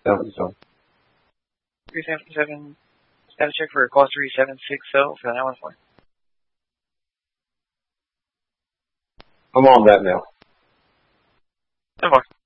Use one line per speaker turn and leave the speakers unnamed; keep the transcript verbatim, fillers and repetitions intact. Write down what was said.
seven seven.
three seven seven, status check for call three seven six zero for nine one four.
I'm on that now.
ten four.